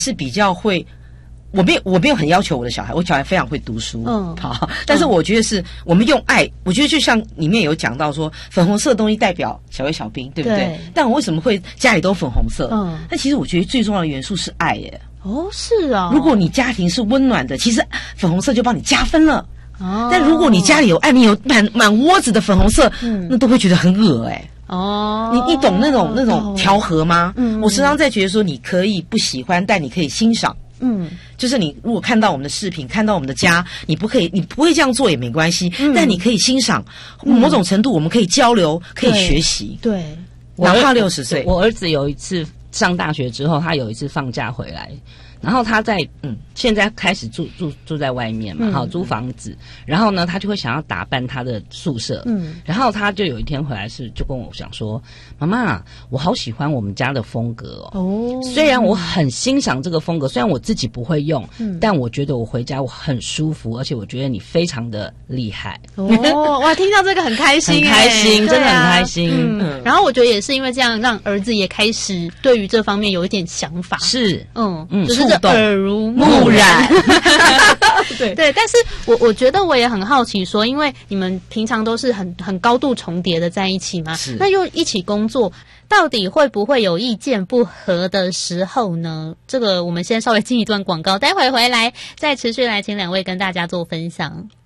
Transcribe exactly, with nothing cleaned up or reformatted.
是比较会。我没有，我没有很要求我的小孩，我小孩非常会读书，嗯，好，但是我觉得是我们用爱，我觉得就像里面有讲到说，粉红色的东西代表小薇小兵，对不对？对，但我为什么会家里都粉红色？嗯，但其实我觉得最重要的元素是爱耶。 哦，是啊、哦。 如果你家庭是温暖的，其实粉红色就帮你加分了。哦，但如果你家里有爱，你有满满窝子的粉红色，嗯，那都会觉得很恶哎。哦，你你懂那种那种调和吗？嗯，我时常在觉得说，你可以不喜欢，但你可以欣赏。嗯，就是你如果看到我们的视频，看到我们的家，你不可以，你不会这样做也没关系，嗯、但你可以欣赏，某种程度我们可以交流，可以学习。 对， 哪怕六十岁， 我儿子有一次上大学之后，他有一次放假回来。然后他在嗯，现在开始住住住在外面嘛，好、嗯、租房子。然后呢，他就会想要打扮他的宿舍。嗯，然后他就有一天回来是就跟我讲说：“妈妈，我好喜欢我们家的风格哦。哦，虽然我很欣赏这个风格，虽然我自己不会用，嗯，但我觉得我回家我很舒服，而且我觉得你非常的厉害。” 哦，哇，听到这个很开心， 很开心，真的很开心。 嗯，嗯然后我觉得也是因为这样，让儿子也开始对于这方面有一点想法。 是， 嗯嗯，就是耳濡目染。对对，但是我我觉得我也很好奇说，因为你们平常都是很很高度重叠的在一起嘛，那又一起工作，到底会不会有意见不合的时候呢？这个我们先稍微进一段广告，待会回来再持续来请两位跟大家做分享。